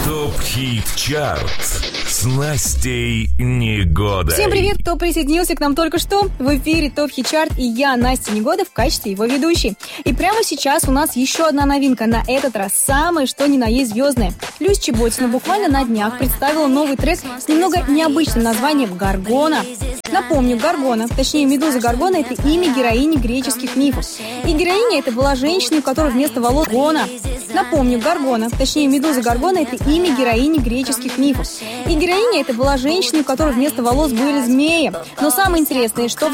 ТОП-ХИТ-ЧАРТ с Настей Негодой. Всем привет, кто присоединился к нам только что. В эфире ТОП-ХИТ-ЧАРТ и я, Настя Негода, в качестве его ведущей. И прямо сейчас у нас еще одна новинка, на этот раз самое что ни на есть звездное. Люся Чеботина буквально на днях представила новый трек с немного необычным названием «Горгона». Напомню, Горгона, точнее Медуза Горгона, это имя героини греческих мифов. И героиня это была женщина, у которой вместо волос Гона. Напомню, Горгона, точнее Медуза Горгона, это имя героини греческих мифов. И героиня это была женщина, у которой вместо волос были змеи. Но самое интересное, что